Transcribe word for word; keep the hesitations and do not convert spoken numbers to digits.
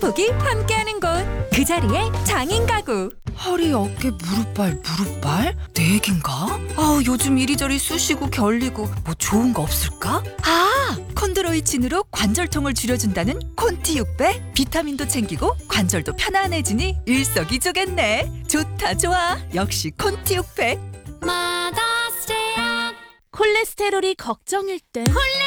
행복이 함께하는 곳, 그 자리에 장인 가구. 허리, 어깨, 무릎발, 무릎발? 네 개인가? 아우, 요즘 이리저리 쑤시고 결리고 뭐 좋은 거 없을까? 아! 콘드로이친으로 관절통을 줄여준다는 콘티 육 배. 비타민도 챙기고 관절도 편안해지니 일석이조겠네. 좋다 좋아. 역시 콘티 육 배. 콜레스테롤이 걱정일 때